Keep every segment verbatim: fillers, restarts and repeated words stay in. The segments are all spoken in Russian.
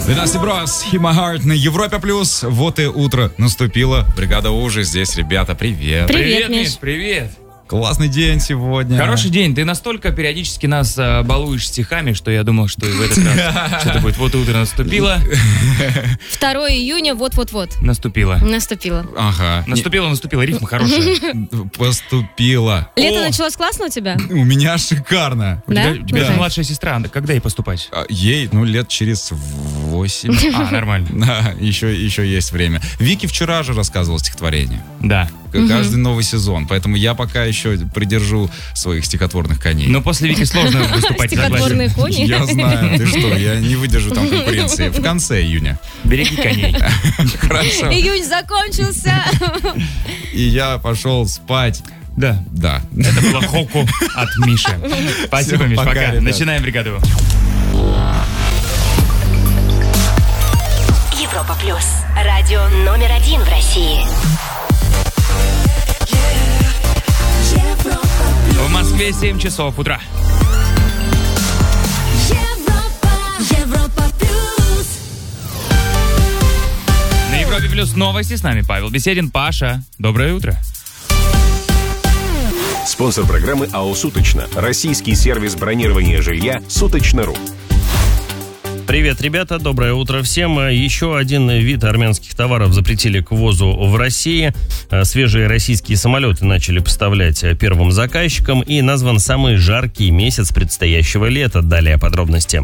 двенадцать Bros, Hit My Heart на Европе Плюс. Вот и утро наступило. Бригада У уже здесь, ребята, привет. Привет, Миш. Привет. Классный день сегодня. Хороший день. Ты настолько периодически нас а, балуешь стихами, что я думал, что и в этот раз что-то будет. Вот и утро наступило. второго июня, вот-вот-вот. Наступило. Наступило. Ага. Наступило, наступило. Рифма хорошая. Поступила. Лето О! началось классно у тебя? У меня шикарно. У Да? тебя, у тебя же младшая сестра. Когда ей поступать? А, Ей, ну, лет через восемь. А, нормально. Да, еще, еще есть время. Вики вчера же рассказывала стихотворение. Да. К- Каждый новый сезон. Поэтому я пока еще придержу своих стихотворных коней. Но после Вики сложно выступать, Стихотворные согласен. кони. Я знаю, ты что, я не выдержу там конкуренции. В конце июня. Береги коней. Хорошо. Июнь закончился. И я пошел спать. Да. Да. Это было хоку от Миши. Спасибо, Всё, Миш, пока, пока. ребят. Начинаем бригаду. Европа Плюс. Радио номер один в России. В Москве семь часов утра. Европа Плюс. На Европе Плюс новости. С нами Павел Беседин. Паша, доброе утро. Спонсор программы АО «Суточно». Российский сервис бронирования жилья «Суточно.ру». Привет, ребята, доброе утро всем. Еще один вид армянских товаров запретили к ввозу в России. Свежие российские самолеты начали поставлять первым заказчикам, и назван самый жаркий месяц предстоящего лета. Далее подробности.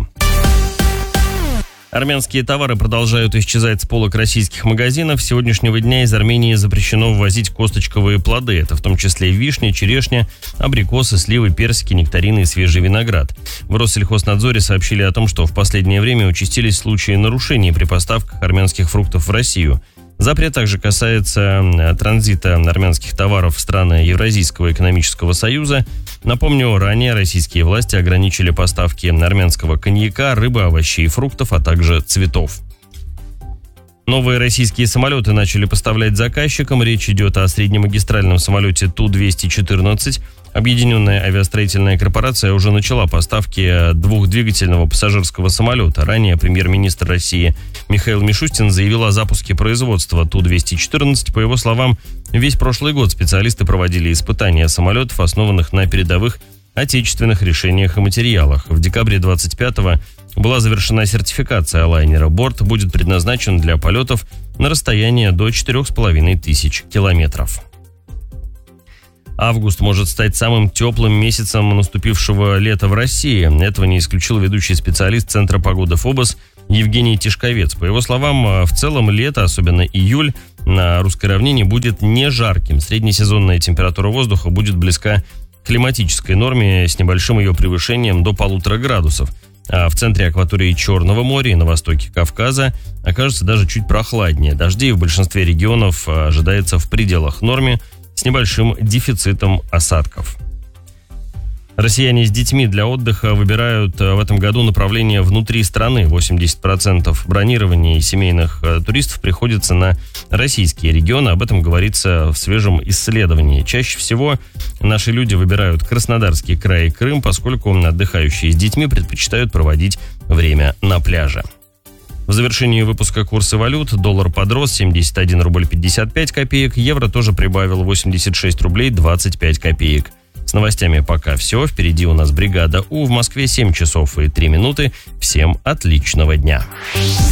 Армянские товары продолжают исчезать с полок российских магазинов. С сегодняшнего дня из Армении запрещено ввозить косточковые плоды. Это в том числе вишня, черешня, абрикосы, сливы, персики, нектарины и свежий виноград. В Россельхознадзоре сообщили о том, что в последнее время участились случаи нарушений при поставках армянских фруктов в Россию. Запрет также касается транзита армянских товаров в страны Евразийского экономического союза. Напомню, ранее российские власти ограничили поставки армянского коньяка, рыбы, овощей и фруктов, а также цветов. Новые российские самолеты начали поставлять заказчикам. Речь идет о среднемагистральном самолете Ту двести четырнадцать. Объединенная авиастроительная корпорация уже начала поставки двухдвигательного пассажирского самолета. Ранее премьер-министр России Михаил Мишустин заявил о запуске производства Ту двести четырнадцать. По его словам, весь прошлый год специалисты проводили испытания самолетов, основанных на передовых отечественных решениях и материалах. В декабре двадцать пятого была завершена сертификация лайнера. Борт будет предназначен для полетов на расстояние до четырех с половиной тысяч километров. Август может стать самым теплым месяцем наступившего лета в России. Этого не исключил ведущий специалист Центра погоды ФОБОС Евгений Тишковец. По его словам, в целом лето, особенно июль, на русской равнине будет не жарким. Среднесезонная температура воздуха будет близка к климатической норме с небольшим ее превышением до полутора градусов. А в центре акватории Черного моря и на востоке Кавказа окажется даже чуть прохладнее. Дождей в большинстве регионов ожидается в пределах нормы, с небольшим дефицитом осадков. Россияне с детьми для отдыха выбирают в этом году направление внутри страны. восемьдесят процентов бронирования семейных туристов приходится на российские регионы. Об этом говорится в свежем исследовании. Чаще всего наши люди выбирают Краснодарский край и Крым, поскольку отдыхающие с детьми предпочитают проводить время на пляже. В завершении выпуска курсы валют. Доллар подрос семьдесят один рубль пятьдесят пять копеек. Евро тоже прибавил восемьдесят шесть рублей двадцать пять копеек. С новостями пока все. Впереди у нас бригада У. В Москве семь часов и три минуты. Всем отличного дня.